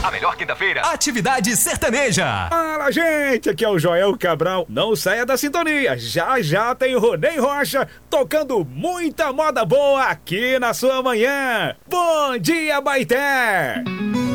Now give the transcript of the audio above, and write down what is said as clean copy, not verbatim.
A melhor quinta-feira. Atividade sertaneja. Fala, gente, aqui é o Joel Cabral. Não saia da sintonia. Já já tem o Ronei Rocha tocando muita moda boa aqui na sua manhã. Bom dia, Baité!